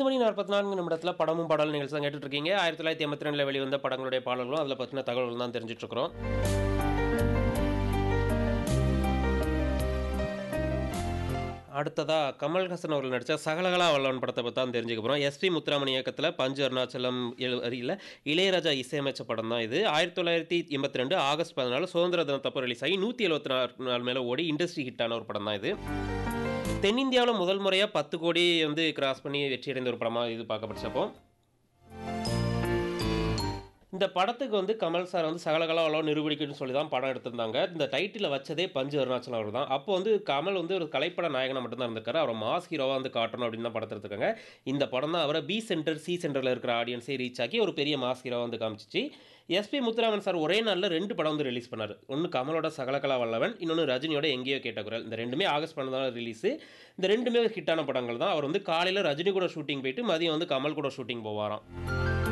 5 மணி 44 நிமிடத்துல படமும் பாடலும் நிகழ்ச்சி தான் கேட்டுட்டு இருக்கீங்க. 1982ல வெளிவந்த படங்களுடைய பாடல்களும், அதில பத்தின தகவல்கள் தான் தெரிஞ்சுட்டு இருக்கிறோம். அடுத்ததா கமல்ஹாசன் அவர்கள் நடிச்ச சகலகலா வல்லவன் படத்த பத்தி தான் தெரிஞ்சுக்க போறோம். எஸ்.பி. முத்துராமன் இயக்கத்துல பஞ்சு அருணாச்சலம் வரியில இளையராஜா இசையமைச்ச படம் தான் இது. 1982 ஆகஸ்ட் 14 சுதந்திர தினத்தப்ப ரிலீஸ் ஆகி 176 நாள் மேல ஓடி இண்டஸ்ட்ரி ஹிட் ஆன ஒரு படம் தான் இது. தென்னிந்தியாவுல முதல் முறையா 10 கோடி வந்து கிராஸ் பண்ணி வெற்றி அடைந்த ஒரு படமா இது பார்க்கப்பட்டுச்சப்போ. இந்த படத்துக்கு வந்து கமல் சார் வந்து சகலகலா வல்லவன் நிரூபிக்கணும்னு சொல்லி தான் படம் எடுத்திருந்தாங்க. இந்த டைட்டில வச்சதே பஞ்சு அருணாச்சலம் அவர் தான். அப்போ வந்து கமல் வந்து ஒரு கலைப்பட நாயகனா மட்டும் தான் இருந்திருக்காரு. அவர மாஸ் ஹீரோவா வந்து காட்டணும் அப்படின்னு தான் படத்த எடுத்திருக்காங்க. இந்த படம் தான் அவர பி சென்டர், சி சென்டர்ல இருக்கிற ஆடியன்ஸை ரீச் ஆக்கி ஒரு பெரிய மாஸ் ஹீரோவா வந்து காமிச்சிச்சு. எஸ்.பி. முத்துராமன் சார் ஒரே நாள்ல 2 படம் வந்து ரிலீஸ் பண்ணாரு. ஒண்ணு கமலோட சகலகலா வல்லவன், இன்னொன்னு ரஜினியோட எங்கேயோ கேட்ட குரல். இந்த 2மே ஆகஸ்ட் 12 ரிலீஸ். இந்த 2மே ஹிட்டான படங்கள் தான். அவர் வந்து காலையில ரஜினி கூட ஷூட்டிங் போயிட்டு மதியம் வந்து கமல் கூட ஷூட்டிங் போவாராம்.